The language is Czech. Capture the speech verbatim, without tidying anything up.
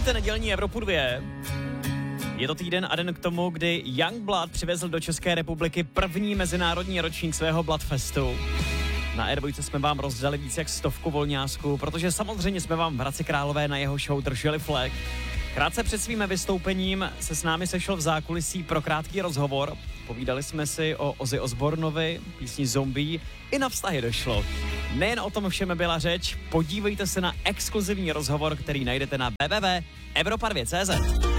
Sledujte nedělní Evropu dva. Je to týden a den k tomu, kdy Youngblood přivezl do České republiky první mezinárodní ročník svého Bloodfestu. Na R dva jsme vám rozdali víc jak stovku volňásků, protože samozřejmě jsme vám v Hradci Králové na jeho show drželi flag. Krátce před svým vystoupením se s námi sešel v zákulisí pro krátký rozhovor. Povídali jsme si o Ozzy Osbourneovi, písni Zombie, i na vztahy došlo. Nejen o tom všem byla řeč, podívejte se na exkluzivní rozhovor, který najdete na w w w tečka evropa dva tečka cé zet.